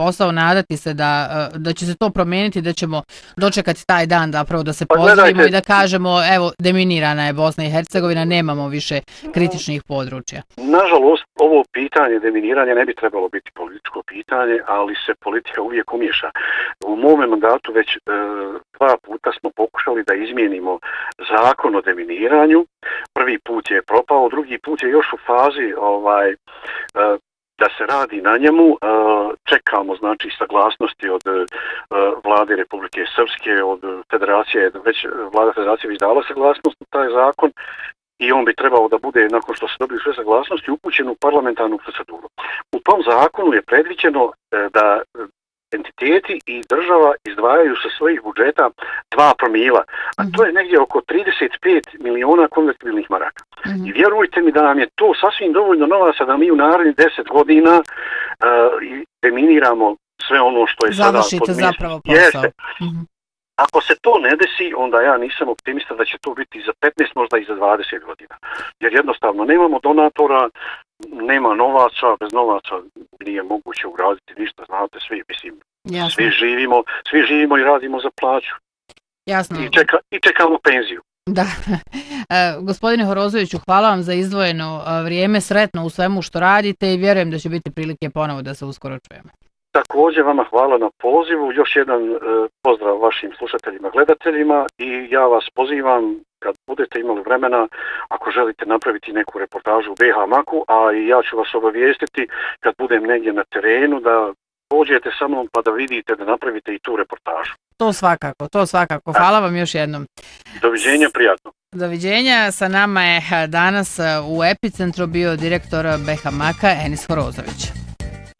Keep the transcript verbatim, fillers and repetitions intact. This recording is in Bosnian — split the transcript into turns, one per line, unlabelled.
posao, nadati se da, da će se to promijeniti, da ćemo dočekati taj dan zapravo da se pozdravimo i da kažemo evo deminirana je Bosna i Hercegovina, nemamo više kritičnih područja.
Nažalost, ovo pitanje deminiranja ne bi trebalo biti političko pitanje, ali se politika uvijek umiješa. U mome mandatu već e, dva puta smo pokušali da izmijenimo zakon o deminiranju. Prvi put je propao, drugi put je još u fazi ovaj, e, da se radi na njemu. E, čekamo znači saglasnosti od e, vlade Republike Srpske, od federacije, već vlada federacije već dala saglasnost na taj zakon. I on bi trebao da bude, nakon što se dobiju sve saglasnosti, upućen u parlamentarnu proceduru. U tom zakonu je predviđeno da entiteti i država izdvajaju sa svojih budžeta dva promila, a to je negdje oko trideset pet miliona konvertibilnih maraka. Mm-hmm. I vjerujte mi da nam je to sasvim dovoljno novaca da mi u narednih deset godina uh, deminiramo sve ono što je sada pod
Završite zapravo posao.
Mm-hmm. Ako se to ne desi, onda ja nisam optimista da će to biti za petnaest, možda i za dvadeset godina. Jer jednostavno nemamo donatora, nema novaca, bez novaca nije moguće uraditi ništa, znate, svi, mislim, Jasno. svi živimo, svi živimo i radimo za plaću.
Jasno.
I, čeka, i čekamo penziju.
Da. E, gospodine Horozoviću, hvala vam za izdvojeno vrijeme, sretno u svemu što radite i vjerujem da će biti prilike ponovo da se uskoro čujemo.
Također vama hvala na pozivu, još jedan e, pozdrav vašim slušateljima, gledateljima i ja vas pozivam kad budete imali vremena, ako želite napraviti neku reportažu u B H Maku, a i ja ću vas obavijestiti kad budem negdje na terenu da dođete sa mnom pa da vidite da napravite i tu reportažu.
To svakako, to svakako. Hvala vam još jednom.
Doviđenja, prijatno.
Doviđenja, sa nama je danas u Epicentru bio direktor B H Maka Enis Horozović.